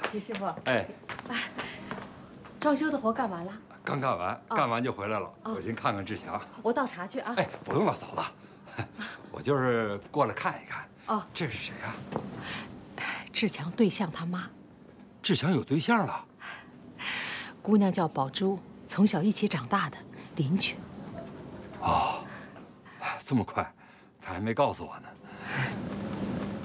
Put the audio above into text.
齐师傅， 哎， 装修的活干完了？ 刚干完，干完就回来了。我先看看志强。 我倒茶去啊。 哎，不用了，嫂子，我就是过来看一看。 哦， 这是谁呀？ 志强对象他妈。 志强有对象了？ 姑娘叫宝珠，从小一起长大的邻居。 哦，这么快，他还没告诉我呢。